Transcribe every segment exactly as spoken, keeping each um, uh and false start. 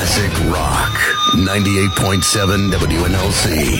Classic Rock. ninety-eight point seven W N L C.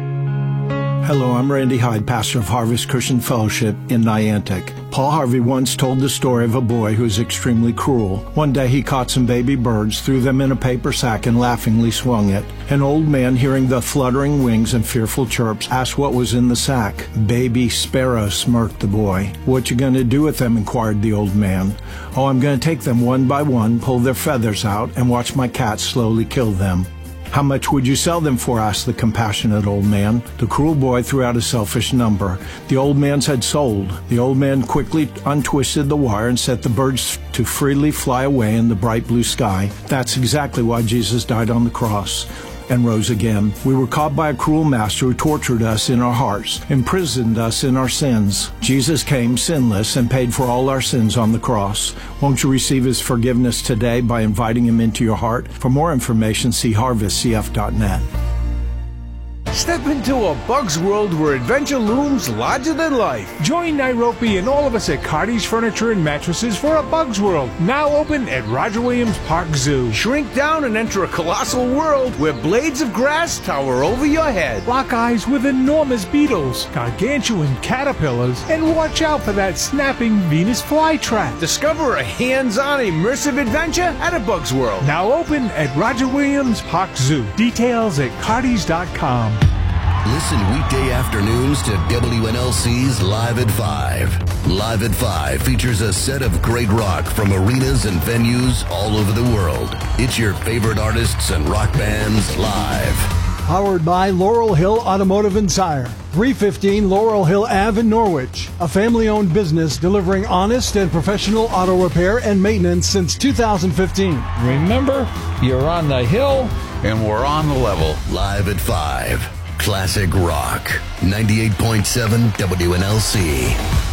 Hello, I'm Randy Hyde, pastor of Harvest Christian Fellowship in Niantic. Paul Harvey once told the story of a boy who was extremely cruel. One day he caught some baby birds, threw them in a paper sack, and laughingly swung it. An old man, hearing the fluttering wings and fearful chirps, asked what was in the sack. Baby sparrows, smirked the boy. What you gonna do with them? Inquired the old man. Oh, I'm gonna take them one by one, pull their feathers out, and watch my cat slowly kill them. How much would you sell them for? Asked the compassionate old man. The cruel boy threw out a selfish number. The old man said sold. The old man quickly untwisted the wire and set the birds to freely fly away in the bright blue sky. That's exactly why Jesus died on the cross and rose again. We were caught by a cruel master who tortured us in our hearts, imprisoned us in our sins. Jesus came sinless and paid for all our sins on the cross. Won't you receive his forgiveness today by inviting him into your heart? For more information, see harvest c f dot net. Step into a Bug's world where adventure looms larger than life. Join Nairobi and all of us at Cardi's Furniture and Mattresses for a Bug's World, now open at Roger Williams Park Zoo. Shrink down and enter a colossal world where blades of grass tower over your head. Lock eyes with enormous beetles, gargantuan caterpillars, and watch out for that snapping Venus flytrap. Discover a hands-on immersive adventure at a Bug's World. Now open at Roger Williams Park Zoo. Details at cardis dot com. Listen weekday afternoons to W N L C's Live at five. Live at five features a set of great rock from arenas and venues all over the world. It's your favorite artists and rock bands live. Powered by Laurel Hill Automotive and Tire, three fifteen Laurel Hill Avenue in Norwich, a family-owned business delivering honest and professional auto repair and maintenance since two thousand fifteen. Remember, you're on the hill and we're on the level. Live at five. Classic Rock. ninety-eight point seven W N L C.